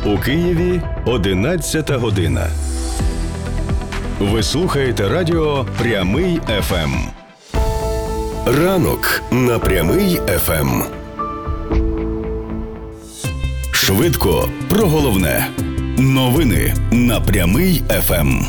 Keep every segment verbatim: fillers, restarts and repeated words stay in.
У Києві одинадцята година. Ви слухаєте радіо «Прямий еф ем». Ранок на «Прямий еф ем». Швидко про головне. Новини на «Прямий еф ем».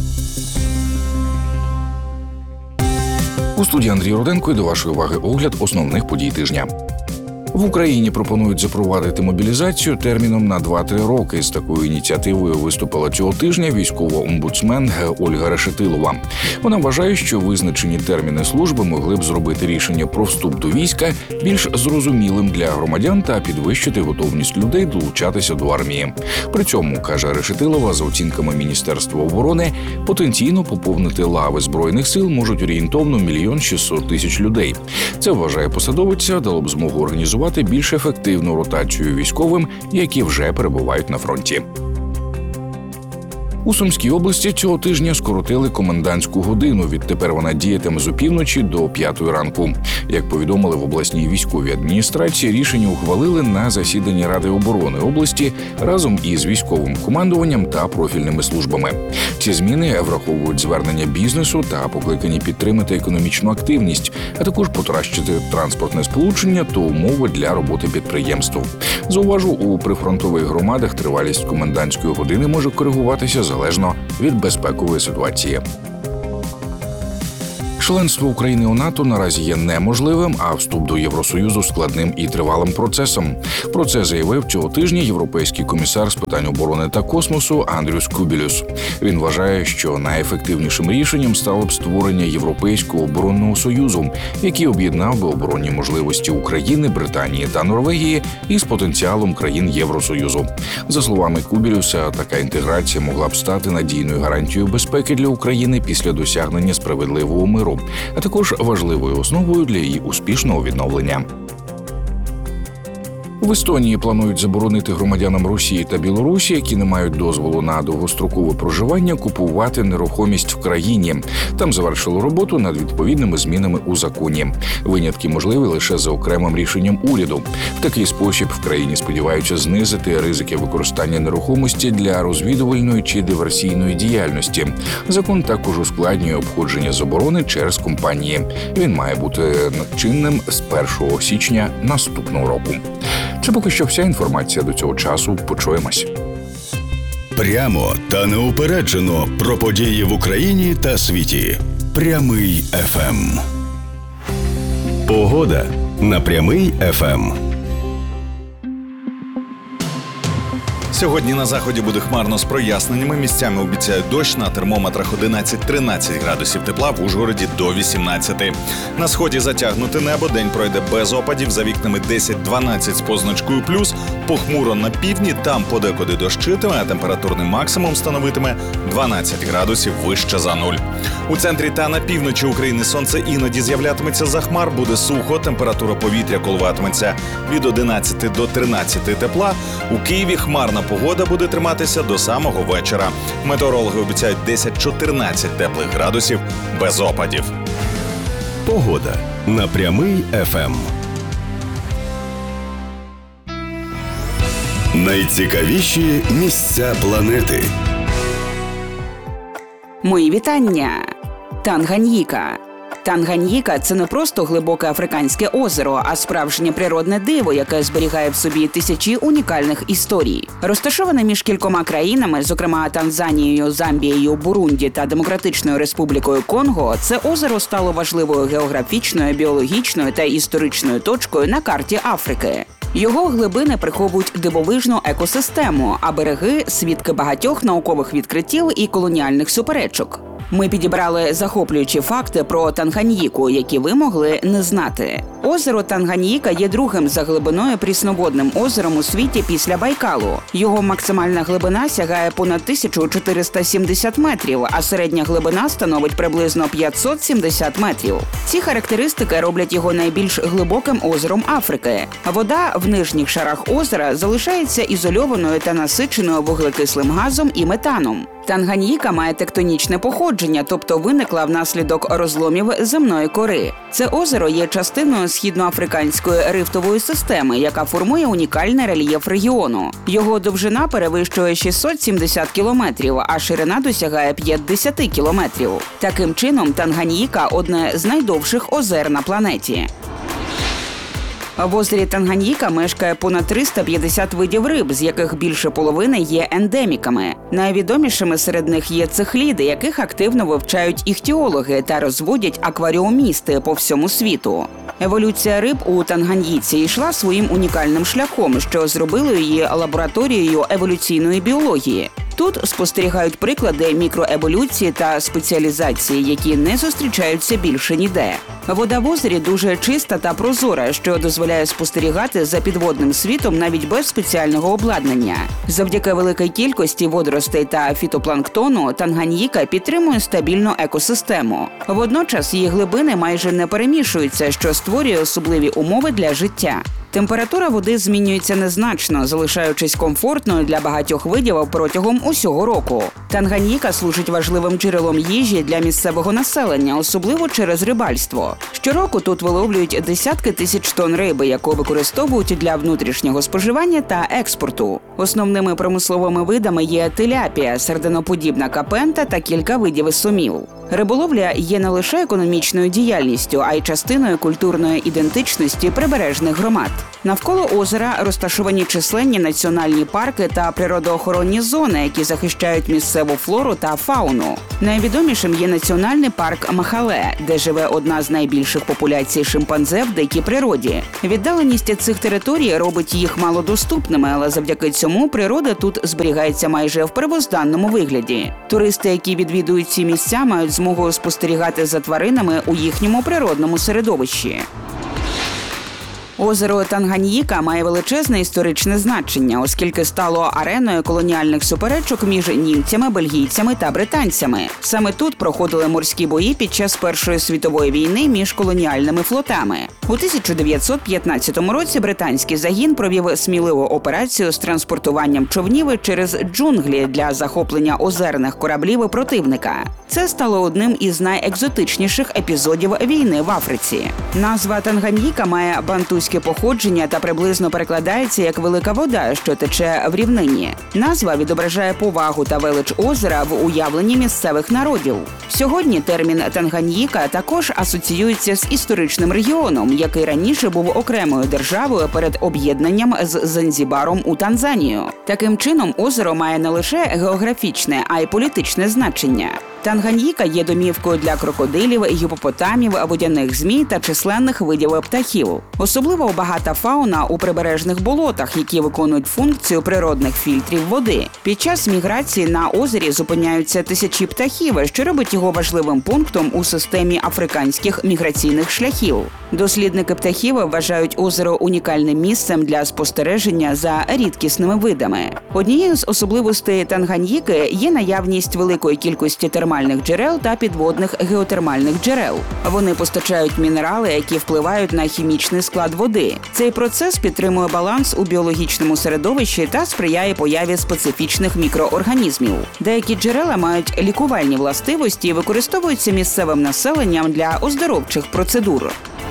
У студії Андрій Руденко і до вашої уваги огляд основних подій тижня. В Україні пропонують запровадити мобілізацію терміном на два-три роки. З такою ініціативою виступила цього тижня військова омбудсмен Ольга Решетилова. Вона вважає, що визначені терміни служби могли б зробити рішення про вступ до війська більш зрозумілим для громадян та підвищити готовність людей долучатися до армії. При цьому, каже Решетилова, за оцінками Міністерства оборони, потенційно поповнити лави Збройних сил можуть орієнтовно мільйон шістсот тисяч людей. Це, вважає посадовиця, дало б змогу організувати більш ефективну ротацію військовим, які вже перебувають на фронті. У Сумській області цього тижня скоротили комендантську годину. Відтепер вона діятиме з опівночі до п'ятої ранку. Як повідомили в обласній військовій адміністрації, рішення ухвалили на засіданні Ради оборони області разом із військовим командуванням та профільними службами. Ці зміни враховують звернення бізнесу та покликані підтримати економічну активність, а також покращити транспортне сполучення та умови для роботи підприємств. Зауважу, у прифронтових громадах тривалість комендантської години може коригуватися залежно від безпекової ситуації. Членство України у НАТО наразі є неможливим, а вступ до Євросоюзу – складним і тривалим процесом. Про це заявив цього тижня європейський комісар з питань оборони та космосу Андрюс Кубілюс. Він вважає, що найефективнішим рішенням стало б створення Європейського оборонного союзу, який об'єднав би оборонні можливості України, Британії та Норвегії із потенціалом країн Євросоюзу. За словами Кубілюса, така інтеграція могла б стати надійною гарантією безпеки для України після досягнення справедливого миру, а також важливою основою для її успішного відновлення. В Естонії планують заборонити громадянам Росії та Білорусі, які не мають дозволу на довгострокове проживання, купувати нерухомість в країні. Там завершили роботу над відповідними змінами у законі. Винятки можливі лише за окремим рішенням уряду. В такий спосіб в країні сподіваються знизити ризики використання нерухомості для розвідувальної чи диверсійної діяльності. Закон також ускладнює обходження заборони через компанії. Він має бути чинним з першого січня наступного року. Це поки що вся інформація до цього часу. Почуємось. Прямо та неупереджено про події в Україні та світі. Прямий еф ем. Погода на Прямий еф ем. Сьогодні на заході буде хмарно з проясненнями. Місцями обіцяють дощ, на термометрах одинадцять-тринадцять градусів тепла, в Ужгороді до вісімнадцяти. На сході затягнуте небо, день пройде без опадів, за вікнами десять-дванадцять з позначкою плюс, похмуро на півдні, там подекуди дощитиме, а температурний максимум становитиме дванадцять градусів вище за нуль. У центрі та на півночі України сонце іноді з'являтиметься за хмар, буде сухо, температура повітря коливатиметься від одинадцяти до тринадцяти тепла. У Києві хмарна погода буде триматися до самого вечора. Метеорологи обіцяють десять-чотирнадцять теплих градусів без опадів. Погода на Прямий еф ем. Найцікавіші місця планети. Мої вітання! Танганьїка. Танганьїка – це не просто глибоке африканське озеро, а справжнє природне диво, яке зберігає в собі тисячі унікальних історій. Розташоване між кількома країнами, зокрема Танзанією, Замбією, Бурунді та Демократичною Республікою Конго, це озеро стало важливою географічною, біологічною та історичною точкою на карті Африки. Його глибини приховують дивовижну екосистему, а береги – свідки багатьох наукових відкриттів і колоніальних суперечок. Ми підібрали захоплюючі факти про Танганьїку, які ви могли не знати. Озеро Танганьїка є другим за глибиною прісноводним озером у світі після Байкалу. Його максимальна глибина сягає понад тисячу чотириста сімдесят метрів, а середня глибина становить приблизно п'ятсот сімдесят метрів. Ці характеристики роблять його найбільш глибоким озером Африки. Вода в нижніх шарах озера залишається ізольованою та насиченою вуглекислим газом і метаном. Танганьїка має тектонічне походження, тобто виникла внаслідок розломів земної кори. Це озеро є частиною східноафриканської рифтової системи, яка формує унікальний рельєф регіону. Його довжина перевищує шістсот сімдесят кілометрів, а ширина досягає п'ятдесят кілометрів. Таким чином, Танганьїка – одне з найдовших озер на планеті. В озері Танганьїка мешкає понад триста п'ятдесят видів риб, з яких більше половини є ендеміками. Найвідомішими серед них є цихліди, яких активно вивчають іхтіологи та розводять акваріумісти по всьому світу. Еволюція риб у Танганьїці йшла своїм унікальним шляхом, що зробило її лабораторією еволюційної біології. Тут спостерігають приклади мікроеволюції та спеціалізації, які не зустрічаються більше ніде. Вода в озері дуже чиста та прозора, що дозволяє спостерігати за підводним світом навіть без спеціального обладнання. Завдяки великій кількості водоростей та фітопланктону Танганьїка підтримує стабільну екосистему. Водночас її глибини майже не перемішуються, що створює особливі умови для життя. Температура води змінюється незначно, залишаючись комфортною для багатьох видів протягом усього року. Танганьїка служить важливим джерелом їжі для місцевого населення, особливо через рибальство. Щороку тут виловлюють десятки тисяч тонн риби, яку використовують для внутрішнього споживання та експорту. Основними промисловими видами є теляпія, серденоподібна капента та кілька видів сомів. Риболовля є не лише економічною діяльністю, а й частиною культурної ідентичності прибережних громад. Навколо озера розташовані численні національні парки та природоохоронні зони, які захищають місцеву флору та фауну. Найвідомішим є національний парк Махале, де живе одна з найбільших популяцій шимпанзе в дикій природі. Віддаленість цих територій робить їх малодоступними, але завдяки цьому природа тут зберігається майже в первозданному вигляді. Туристи, які відвідують ці місця, мають змогу спостерігати за тваринами у їхньому природному середовищі. Озеро Танганьїка має величезне історичне значення, оскільки стало ареною колоніальних суперечок між німцями, бельгійцями та британцями. Саме тут проходили морські бої під час Першої світової війни між колоніальними флотами. У тисяча дев'ятсот п'ятнадцятому році британський загін провів сміливу операцію з транспортуванням човнів через джунглі для захоплення озерних кораблів противника. Це стало одним із найекзотичніших епізодів війни в Африці. Назва Танганьїка має бантуське походження та приблизно перекладається як «велика вода, що тече в рівнині». Назва відображає повагу та велич озера в уявленні місцевих народів. Сьогодні термін Танганьїка також асоціюється з історичним регіоном, який раніше був окремою державою перед об'єднанням з Занзібаром у Танзанію. Таким чином, озеро має не лише географічне, а й політичне значення. Танганьїка є домівкою для крокодилів, гіпопотамів, водяних змій та численних видів птахів. Особливо багата фауна у прибережних болотах, які виконують функцію природних фільтрів води. Під час міграції на озері зупиняються тисячі птахів, що робить його важливим пунктом у системі африканських міграційних шляхів. Дослідники птахів вважають озеро унікальним місцем для спостереження за рідкісними видами. Однією з особливостей Танганьїки є наявність великої кількості термальних джерел та підводних геотермальних джерел. Вони постачають мінерали, які впливають на хімічний склад води. Цей процес підтримує баланс у біологічному середовищі та сприяє появі специфічних мікроорганізмів. Деякі джерела мають лікувальні властивості і використовуються місцевим населенням для оздоровчих процедур.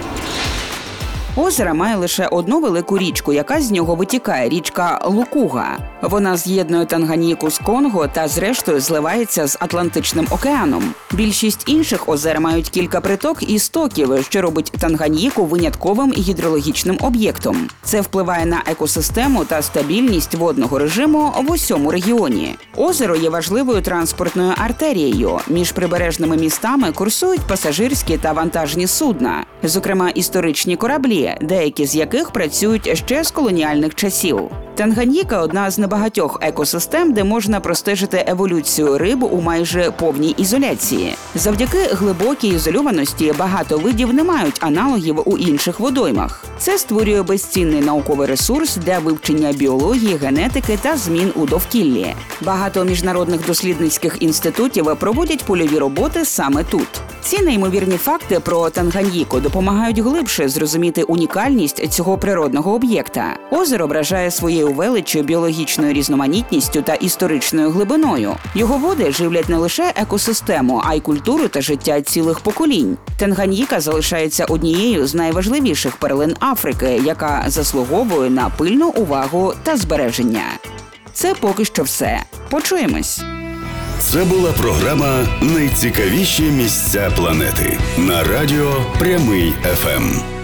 Озеро має лише одну велику річку, яка з нього витікає – річка Лукуга. Вона з'єднує Танганьїку з Конго та, зрештою, зливається з Атлантичним океаном. Більшість інших озер мають кілька приток і стоків, що робить Танганьїку винятковим гідрологічним об'єктом. Це впливає на екосистему та стабільність водного режиму в усьому регіоні. Озеро є важливою транспортною артерією. Між прибережними містами курсують пасажирські та вантажні судна, зокрема історичні кораблі, деякі з яких працюють ще з колоніальних часів. Танганьїка – одна з небагатьох екосистем, де можна простежити еволюцію риб у майже повній ізоляції. Завдяки глибокій ізольованості багато видів не мають аналогів у інших водоймах. Це створює безцінний науковий ресурс для вивчення біології, генетики та змін у довкіллі. Багато міжнародних дослідницьких інститутів проводять польові роботи саме тут. Ці неймовірні факти про Танганьїку допомагають глибше зрозуміти унікальність цього природного об'єкта. Озеро вражає своєю величчю, біологічною різноманітністю та історичною глибиною. Його води живлять не лише екосистему, а й культуру та життя цілих поколінь. Танганьїка залишається однією з найважливіших перлин Африки, яка заслуговує на пильну увагу та збереження. Це поки що все. Почуємось! Це була програма «Найцікавіші місця планети» на радіо Прямий еф ем.